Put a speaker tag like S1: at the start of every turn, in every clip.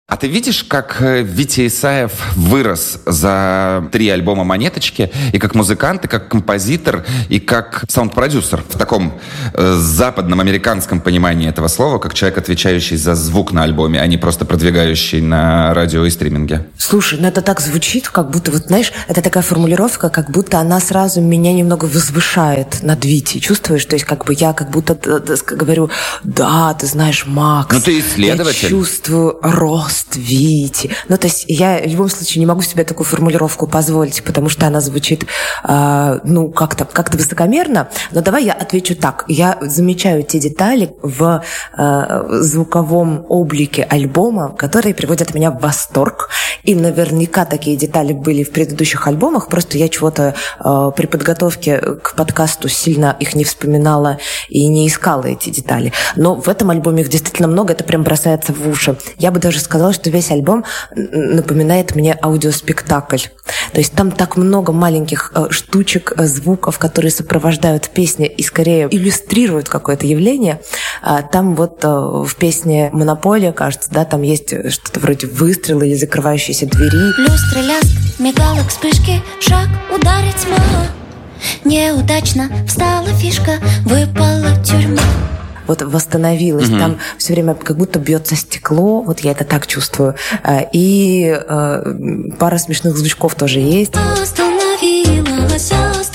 S1: А ты видишь, как Витя Исаев вырос за 3 альбома «Монеточки» и как музыкант, и как композитор, и как саунд-продюсер в таком западном американском понимании этого слова, как человек, отвечающий за звук на альбоме, а не просто продвигающий на радио и стриминге?
S2: Слушай, ну это так звучит, как будто, вот знаешь, это такая формулировка, как будто она сразу меня немного возвышает над Витей. Чувствуешь? То есть как бы я как будто говорю, да, ты знаешь, Макс.
S1: Ну ты исследователь.
S2: Я чувствую рост Вити. Ну, то есть я в любом случае не могу себе такую формулировку позволить, потому что она звучит, как-то высокомерно. Но давай я отвечу так. Я замечаю те детали в звуковом облике альбома, которые приводят меня в восторг. И наверняка такие детали были в предыдущих альбомах, просто я чего-то при подготовке к подкасту сильно их не вспоминала и не искала эти детали. Но в этом альбоме их действительно много, это прям бросается в уши. Я бы даже сказала, что весь альбом напоминает мне аудиоспектакль. То есть там так много маленьких штучек, звуков, которые сопровождают песни и скорее иллюстрируют какое-то явление. Там вот в песне «Монополия», кажется, да, там есть что-то вроде выстрела или закрывающейся двери.
S3: Люстра, лязг, мигалок, вспышки, шаг, ударит тьма. Неудачно встала фишка, выпала тюрьма.
S2: Вот восстановилась. Там все время как будто бьется стекло, вот я это так чувствую. И пара смешных звучков тоже есть.
S3: Остановилась,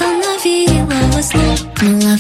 S3: лопнуло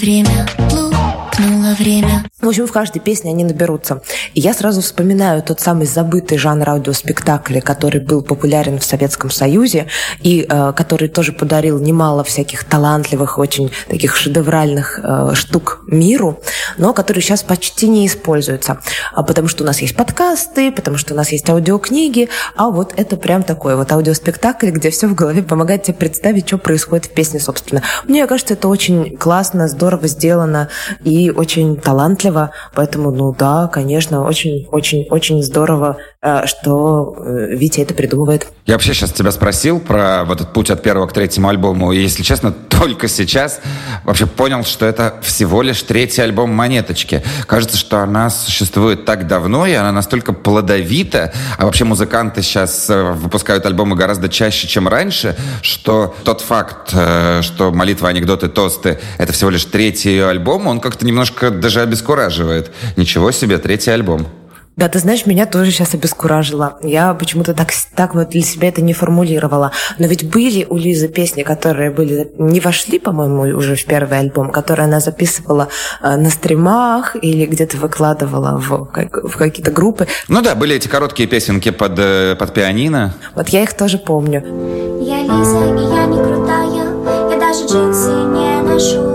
S3: время.
S2: В общем, в каждой песне они наберутся. И я сразу вспоминаю тот самый забытый жанр аудиоспектакля, который был популярен в Советском Союзе и который тоже подарил немало всяких талантливых, очень таких шедевральных штук миру, но который сейчас почти не используется. Потому что у нас есть подкасты, потому что у нас есть аудиокниги, а вот это прям такой вот аудиоспектакль, где все в голове помогает тебе представить, что происходит в песне, собственно. Мне кажется, это очень классно, здорово сделано и очень талантливо. Поэтому, ну да, конечно, очень-очень-очень здорово, что Витя это придумывает.
S1: Я вообще сейчас тебя спросил про вот этот путь от первого к третьему альбому, и, если честно, только сейчас вообще понял, что это всего лишь 3-й альбом «Монеточки». Кажется, что она существует так давно, и она настолько плодовита, а вообще музыканты сейчас выпускают альбомы гораздо чаще, чем раньше, что тот факт, что «Молитва, анекдоты, тосты» — это всего лишь 3-й ее альбом, он как-то немножко даже обескураживает. Ничего себе, 3-й альбом.
S2: Да, ты знаешь, меня тоже сейчас обескуражило. Я почему-то так вот для себя это не формулировала. Но ведь были у Лизы песни, которые не вошли, по-моему, уже в первый альбом, которые она записывала на стримах или где-то выкладывала в какие-то группы.
S1: Ну да, были эти короткие песенки под пианино.
S2: Вот я их тоже помню.
S3: Я Лиза, и я не крутая, я даже джинсы не ношу.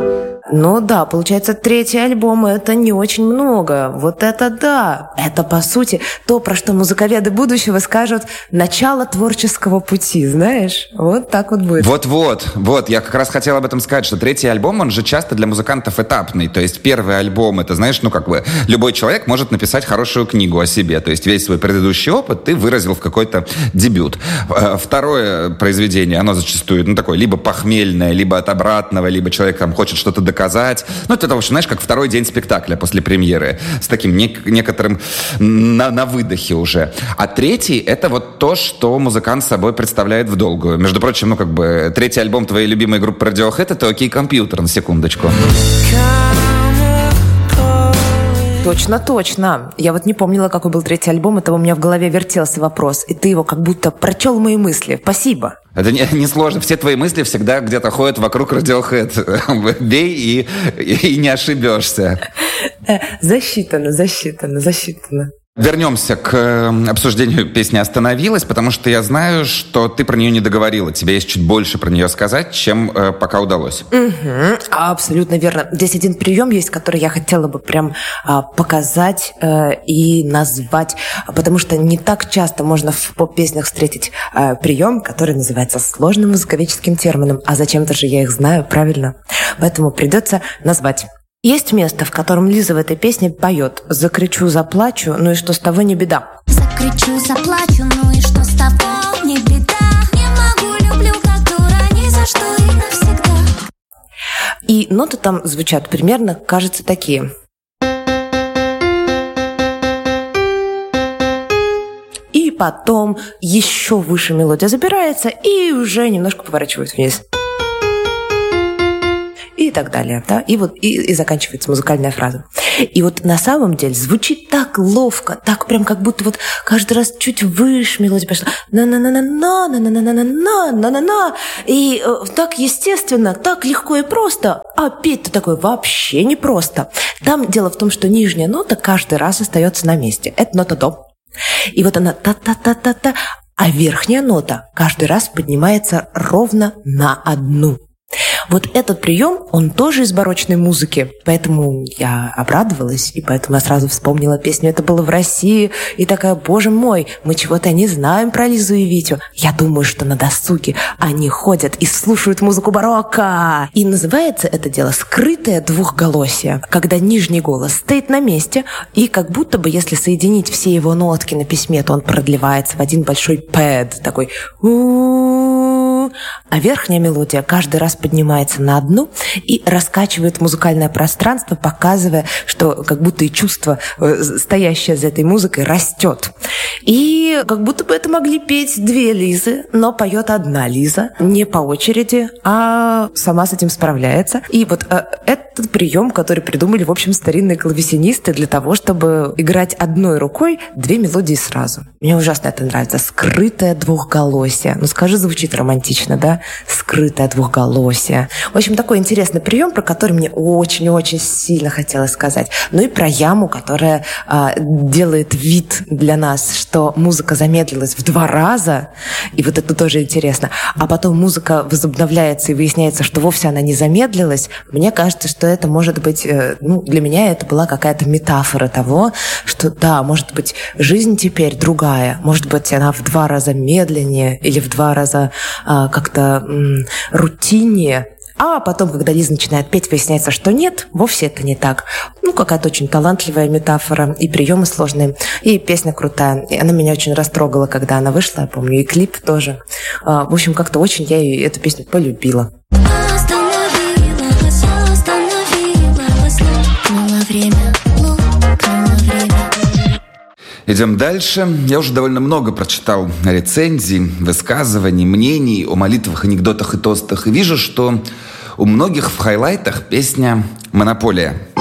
S2: Ну да, получается, 3-й альбом — это не очень много. Вот это да! Это, по сути, то, про что музыковеды будущего скажут «начало творческого пути», знаешь? Вот так вот будет.
S1: Вот, я как раз хотел об этом сказать, что 3-й альбом, он же часто для музыкантов этапный. То есть первый альбом — это, знаешь, любой человек может написать хорошую книгу о себе. То есть весь свой предыдущий опыт ты выразил в какой-то дебют. Второе произведение, оно зачастую, такое, либо похмельное, либо от обратного, либо человек там хочет что-то доказать. Ну, это, знаешь, как второй день спектакля после премьеры, с таким некоторым на выдохе уже. А 3-й — это вот то, что музыкант собой представляет в долгую. Между прочим, 3-й альбом твоей любимой группы Radiohead — это «Окей, компьютер», на секундочку.
S2: Точно. Я вот не помнила, какой был 3-й альбом, это у меня в голове вертелся вопрос, и ты его как будто прочел мои мысли. Спасибо.
S1: Это не сложно. Все твои мысли всегда где-то ходят вокруг Radiohead. Бей и не ошибешься.
S2: Засчитано.
S1: Вернемся к обсуждению песни «Остановилась», потому что я знаю, что ты про нее не договорила. Тебе есть чуть больше про нее сказать, чем пока удалось.
S2: Угу, абсолютно верно. Здесь один прием есть, который я хотела бы прям показать и назвать, потому что не так часто можно в поп-песнях встретить прием, который называется сложным музыковедческим термином, а зачем-то же я их знаю, правильно? Поэтому придется назвать. Есть место, в котором Лиза в этой песне поет «Закричу, заплачу, ну и что с того не беда».
S3: Закричу, заплачу, ну и что с того не беда. Не могу, люблю как дура, ни за что и навсегда.
S2: И ноты там звучат примерно, кажется, такие. потом еще выше мелодия забирается и уже немножко поворачивает вниз. И так далее, да, и заканчивается музыкальная фраза. И вот на самом деле звучит так ловко, так прям как будто вот каждый раз чуть выше мелодия пошла, на-на-на-на-на-на-на-на-на-на-на-на, и так естественно, так легко и просто, а петь-то такое вообще непросто. Там дело в том, что нижняя нота каждый раз остается на месте. Это нота до. И вот она та-та-та-та-та, а верхняя нота каждый раз поднимается ровно на одну. Вот этот прием, он тоже из барочной музыки, поэтому я обрадовалась, и поэтому я сразу вспомнила песню «Это было в России», и такая, боже мой, мы чего-то не знаем про Лизу и Витю. Я думаю, что на досуге они ходят и слушают музыку барокко. И называется это дело «скрытое двухголосие», когда нижний голос стоит на месте, и как будто бы, если соединить все его нотки на письме, то он продлевается в один большой пэд, такой «у-у-у», а верхняя мелодия каждый раз поднимается на одну и раскачивает музыкальное пространство, показывая, что как будто и чувство, стоящее за этой музыкой, растет. И как будто бы это могли петь две Лизы, но поет одна Лиза, не по очереди, а сама с этим справляется. И вот этот прием, который придумали, в общем, старинные клавесинисты для того, чтобы играть одной рукой две мелодии сразу. Мне ужасно это нравится. Скрытое двухголосие. Ну, скажи, звучит романтично, да? Скрытое двухголосие. В общем, такой интересный прием, про который мне очень-очень сильно хотелось сказать. Ну и про яму, которая делает вид для нас, что музыка замедлилась в 2 раза, и вот это тоже интересно. А потом музыка возобновляется, и выясняется, что вовсе она не замедлилась. Мне кажется, что это может быть... для меня это была какая-то метафора того, что, да, может быть, жизнь теперь другая. Может быть, она в 2 раза медленнее или в 2 раза как-то рутиннее. А потом, когда Лиза начинает петь, выясняется, что нет, вовсе это не так. Какая-то очень талантливая метафора, и приемы сложные, и песня крутая. И она меня очень растрогала, когда она вышла, я помню, и клип тоже. В общем, как-то очень я эту песню полюбила.
S1: Идем дальше. Я уже довольно много прочитал рецензий, высказываний, мнений о молитвах, анекдотах и тостах. И вижу, что у многих в хайлайтах песня «Монополия».